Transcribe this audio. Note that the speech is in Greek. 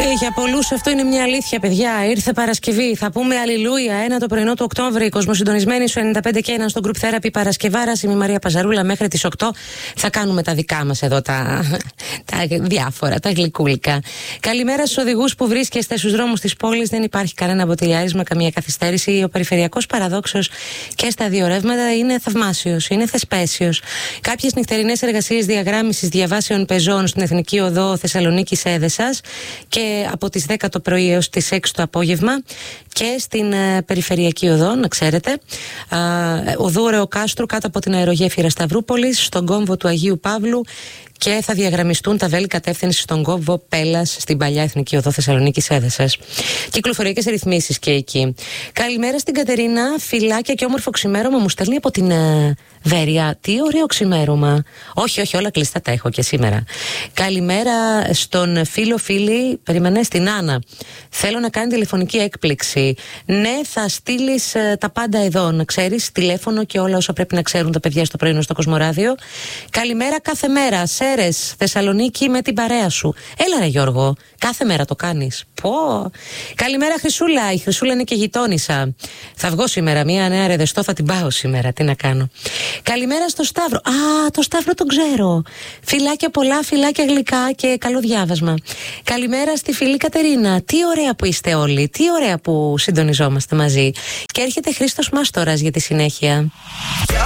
Για πολλούς αυτό είναι μια αλήθεια, παιδιά. Ήρθε Παρασκευή. Θα πούμε αλληλούια. Ένα το πρωινό του Οκτώβρη. Κοσμοσυντονισμένοι στο 95 και 1 στο Group Therapy Παρασκευάρα. Είμαι η Μαρία Παζαρούλα. Μέχρι τις 8 θα κάνουμε τα δικά μας εδώ, τα διάφορα, τα γλυκούλικα. Καλημέρα στους οδηγούς που βρίσκεστε στους δρόμους της πόλης. Δεν υπάρχει κανένα μποτιλιάρισμα, καμία καθυστέρηση. Ο περιφερειακός παραδόξος και στα δύο ρεύματα είναι θαυμάσιος, είναι θεσπέσιος. Κάποιες νυχτερινές εργασίες διαγράμμισης διαβάσεων πεζών στην Εθνική Οδό Θεσσαλονίκης Έδεσας και από τις 10 το πρωί έως τις 6 το απόγευμα και στην Περιφερειακή Οδό, να ξέρετε, οδό Ρεοκάστρου κάτω από την αερογέφυρα Σταυρούπολης, στον κόμβο του Αγίου Παύλου, και θα διαγραμμιστούν τα βέλη κατεύθυνση στον κόμβο Πέλλας στην παλιά Εθνική Οδό Θεσσαλονίκης Έδεσας. Κυκλοφοριακές ρυθμίσεις και εκεί. Καλημέρα στην Κατερίνα, φιλάκια και όμορφο ξημέρωμα μου στέλνει από την Βέρεια. Τι ωραίο ξημέρωμα. Όχι, όλα κλειστά τα έχω και σήμερα. Καλημέρα στον φίλη, περιμένε, στην Άννα. Θέλω να κάνει τηλεφωνική έκπληξη. Ναι, θα στείλεις τα πάντα εδώ, να ξέρεις, τηλέφωνο και όλα όσα πρέπει να ξέρουν τα παιδιά στο πρωινό στο Κοσμοράδιο. Καλημέρα κάθε μέρα. Σέρες, Θεσσαλονίκη με την παρέα σου. Έλα ρε Γιώργο, κάθε μέρα το κάνεις. Πω. Καλημέρα Χρυσούλα. Η Χρυσούλα είναι και γειτόνισσα. Θα βγω σήμερα, μια νέα ρεδεστό θα την πάω σήμερα. Τι να κάνω. Καλημέρα στο Σταύρο. Το Σταύρο τον ξέρω. Φιλάκια πολλά, φιλάκια γλυκά και καλό διάβασμα. Καλημέρα στη φίλη Κατερίνα. Τι ωραία που είστε όλοι. Τι ωραία που συντονιζόμαστε μαζί. Και έρχεται Χρήστος Μάστορας για τη συνέχεια.